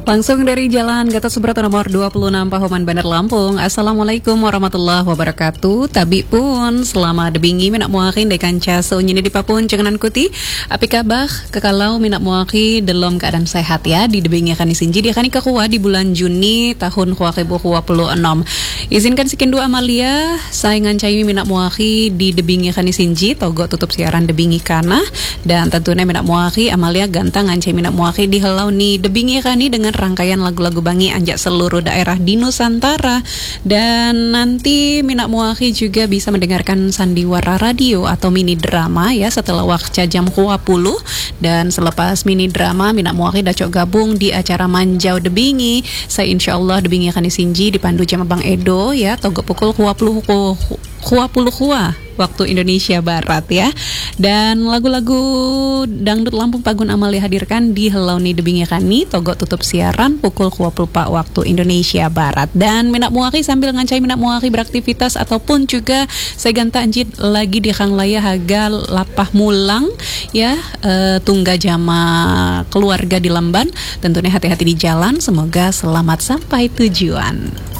Langsung dari Jalan Gatot Subroto nomor 26 Pahoman Bandar Lampung. Assalamualaikum warahmatullahi wabarakatuh. Tabi pun selama debingi minak muakin dekan caso nyini di papun cengenan kuti. Api kabah kekalau minak muaki dalam keadaan sehat ya. Di debingi akan disinji dia akan ikakuwa di bulan Juni tahun 2026. Izinkan sekian dua Amalia saingan cai minak muaki di debingi akan disinji togo tutup siaran debingi kana dan tentunya minak muaki Amalia gantang ngancai minak muaki di helau ni debingi kani dengan rangkaian lagu-lagu bangi anjak seluruh daerah di Nusantara. Dan nanti minak muaki juga bisa mendengarkan sandiwara radio atau mini drama ya setelah waktu jam 20. Dan selepas mini drama minak muaki dacok gabung di acara Manjau Debingi. Saya insyaallah Debingi akan disinji dipandu jam Bang Edo ya togo pukul 20 waktu Indonesia Barat ya. Dan lagu-lagu dangdut Lampung Pagun Amalia hadirkan di Helau ni Debingi kani togo tutup siaran pukul 24 waktu Indonesia Barat. Dan minak muaki sambil ngancai minak muaki beraktivitas ataupun juga saya ganta anjit lagi di Kang Laya haga lapah mulang ya tungga jama keluarga di Lamban. Tentunya hati-hati di jalan, semoga selamat sampai tujuan.